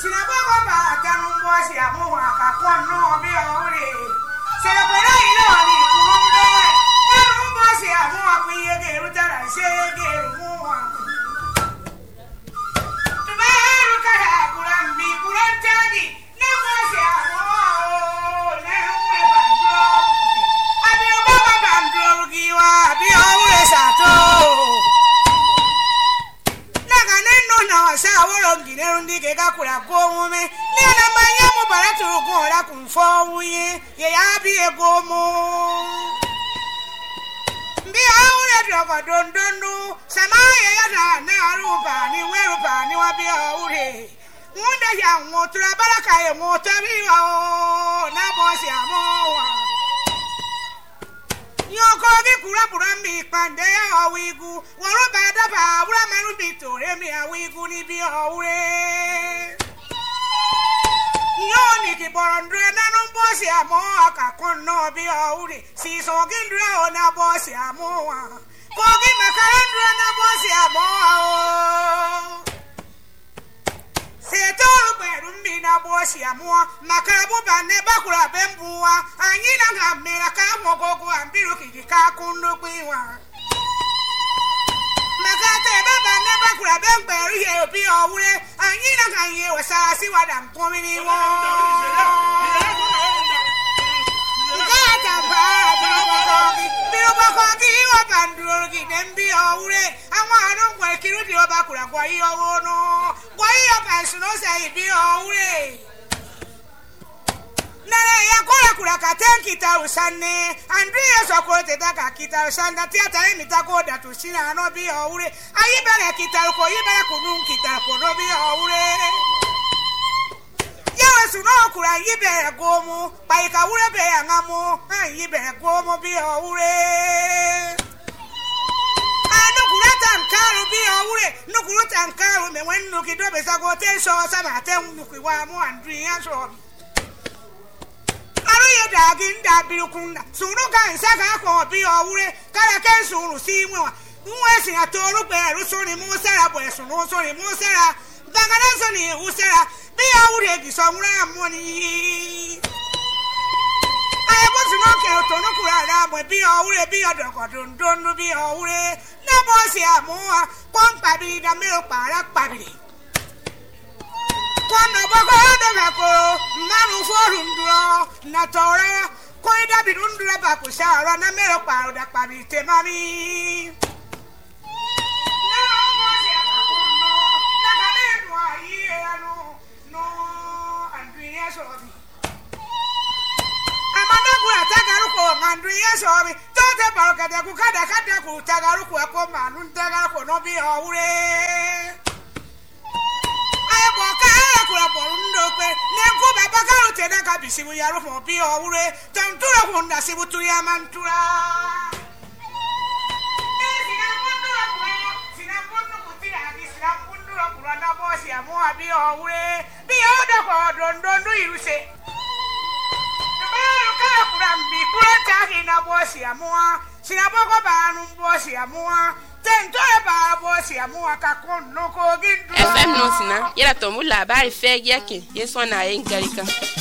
sinabogo ba tanumbo si amu akakono bi ore sele pere ilo ni kumbe tanumbo si amu akwiye ge rutara shege ruwa tumeru kara kurambi kurantagi nemo si amu ne ure bandro abi baba bandro giwa bi ore sato Ginerundi ke gakura gomume nena manyamu baraturu gora kumfowuye ye yabi egomo mbi awure drogo dondonu samaye yata na aruba ni weruba ni wabi awure ngunda ya ngotura baraka ye ngotabiwa o na bosi amowa Yoko gi kura burambi pande ya awigu waruba daba bura marubi tore mi awigu ni bi awure Yoni ki borondre na no bosi amo akakono bi awure si so gindre ona bosi amo ko gi makarandre na bosi amo Seto berumbi na bosi amo makabu bane bakura bembuwa anyina ngamera ka mogogo ambiru kika kundu kwiwa Makate baba ne bakura bemberu ye obi owure anyina kanye wasasi wadam komini wo Ngata bakogi wa bandurgi nembi owure amano ngwe kirudi obakura kwa iyo wono kwa iyo pensiono say bi owure Nare ya kura katenki ta usane Andrea sokote taka kita usanda tiata emita koda tushina no bi owure ayibere kita ko yibere kunun kita ko no bi owure Yawe suno kura yibere gomu paika ure be angamo yibere gomu bi owure Tankaru bi owure nukuru tankaru me wennu kidobe sagote so sama tennu kwa mu Andrea so Aruye dagin da birukunda sunu kan saka ko bi owure kala ken sunu simwa nwesi atoru peru sunu musara bo sunu sunu musara bangana sunu usara bi owure gi sonra amoni Ayebo sunu ke otonu kurara bo bi owure bi odogodun donu bi owure na bosi amoa kon pabiri da mero para pabiri Kono boko de ko manu forundro na tora ko ida birundra ba ko shara na mero paro da pabiri te mami Na bosi amono na gane no aye no Andrea sobi Amana kura tagaru ko Andrea sobi tote baroka de ku kada ku tagaru ko ko manu tagaru ko no bi owure Kura borundo pe nengo baba ka utena ka bisibu yaro mo bi owure tantura hunda sibutu ya mantura sina mundu kutira agi sina mundu kura na bosi amu abi owure bi odo ko dondondo iruse Baru ka kura mbi kura taki na bosi amu sina boko banu bosi amu FM non sina yala to mula ba fe yake yeso na yin garika